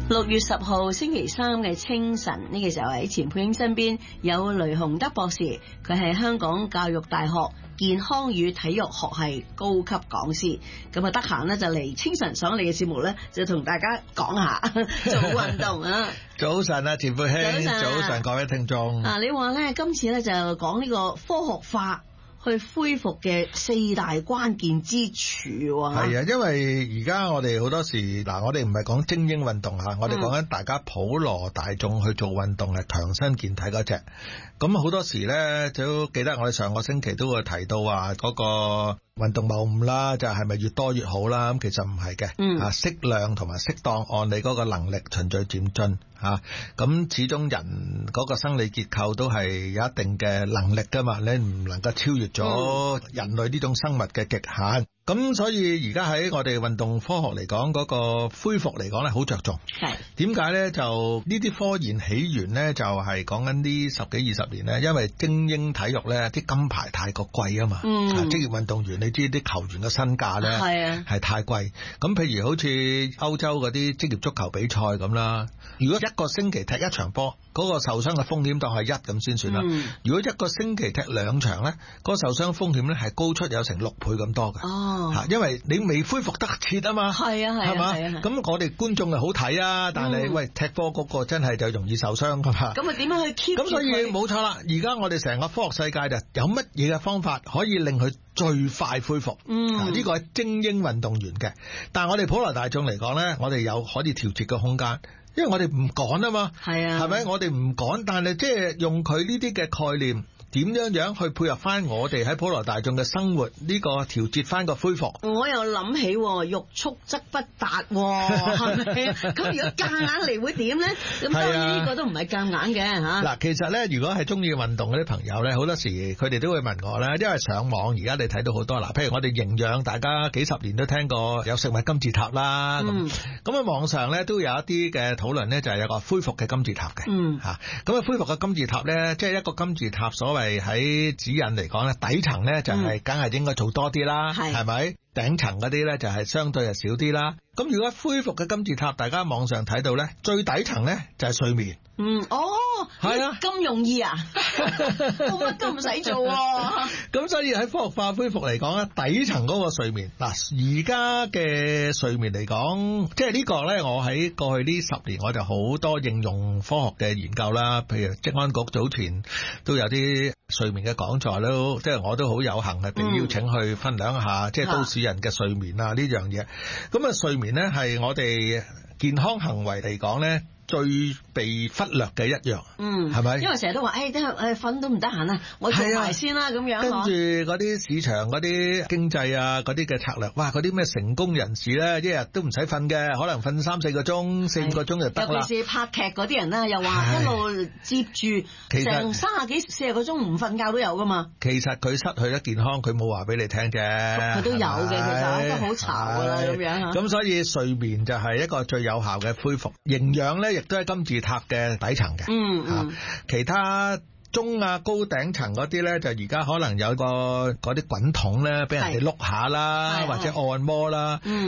6月10號星期三嘅清晨，呢個時候喺錢佩英身邊有雷雄德博士，佢係香港教育大學健康與體育學系高級講師。咁啊，得閒咧就嚟清晨上嚟嘅節目咧，就同大家講下做運動啊。 早晨啊，錢佩英，早晨各位聽眾。 你話咧今次咧就講呢個科學化去恢復嘅4大關鍵之處喎。 係啊，因為而家我哋好多時我哋唔係講精英運動我哋講緊大家普羅大眾去做運動係強身健體嗰隻。咁好多時咧，就記得我哋上個星期都會提到話嗰個運動謬誤啦，就係咪越多越好啦？咁其實唔係嘅，適量同埋適當，按你嗰個能力循序漸進嚇。咁始終人嗰個生理結構都係有一定嘅能力噶嘛，你唔能夠超越咗人類呢種生物嘅極限。咁所以而家喺我哋運動科學嚟講，嗰個恢復嚟講咧，好着重。係點解咧？就呢啲科研起源咧，就係講緊呢10幾20年咧，因為精英體育咧啲金牌太過貴啊嘛。職業運動員你知啲球員嘅身價咧係太貴。咁譬如好似歐洲嗰啲職業足球比賽咁啦，如果一個星期踢一場波，嗰個受傷嘅風險當係1咁先算啦。如果一個星期踢2場咧，嗰個受傷風險咧係高出有成6倍咁多嘅。因為你未恢復得切啊嘛。係嘛？咁我哋觀眾係好睇啊，但係喂踢波嗰個真係就容易受傷噶嘛。咁點樣去 keep？咁所以冇錯啦，而家我哋成個科學世界就有乜嘢嘅方法可以令佢最快恢復？呢個係精英運動員嘅，但係我哋普羅大眾嚟講咧，我哋有可以調節嘅空間。因為我哋唔趕啊嘛，係咪？我哋唔趕，但係即係用佢呢啲嘅概念，點樣去配合翻我哋喺普羅大眾嘅生活呢個調節翻個恢復。我又諗起欲速則不達，係咪？咁如果夾硬嚟會點咧？咁當然呢個都唔係夾硬嘅嚇。嗱，其實咧，如果係中意運動嗰啲朋友咧，好多時佢哋都會問我咧，因為上網而家你睇到好多譬如我哋營養，大家幾十年都聽過有食物金字塔啦。咁喺網上咧都有一啲嘅討論咧，就係有個恢復嘅金字塔嘅。咁啊，恢復嘅金字塔咧，即係一個金字塔所謂喺指引嚟講咧，底層咧就係梗係應該做多啲啦，係咪？頂層嗰啲咧就係相對係少啲啦。咁如果恢復嘅金字塔，大家網上睇到咧，最底層咧就係睡眠。係啊，咁容易啊？乜都唔使做喎。咁所以喺科學化恢復嚟講咧，底層嗰個睡眠而家嘅睡眠嚟講，即係呢個咧，我喺過去呢10年我就好多應用科學嘅研究啦。譬如職安局早前都有啲睡眠嘅講座咯，即係我都好有幸係被邀請去分享一下，即係都市人嘅睡眠啊呢樣嘢。咁啊，睡眠咧係我哋健康行為嚟講咧，最被忽略嘅一樣，係咪？因為成日都話，瞓都唔得閒啊，我做埋先啦咁樣。跟住嗰啲市場嗰啲經濟啊，嗰啲嘅策略，哇！嗰啲咩成功人士咧，一日都唔使瞓嘅，可能瞓3-4個鐘、4-5個鐘就得啦。尤其是拍劇嗰啲人啦，又話一路接住成30幾40個鐘唔瞓覺都有噶嘛。其實佢失去咗健康，佢冇話俾你聽啫。佢都有嘅，其實都好嘈噶啦咁樣。咁所以睡眠就係一個最有效嘅恢復。營養咧，亦都係金字塔嘅底層嘅。其他中高頂層嗰啲咧，就而家可能有個嗰啲滾筒咧，俾人哋碌下啦，或者按摩啦。